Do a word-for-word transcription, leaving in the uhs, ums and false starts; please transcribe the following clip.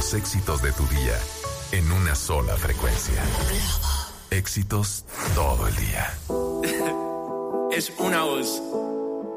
los éxitos de tu día en una sola frecuencia. Éxitos todo el día. Es una voz.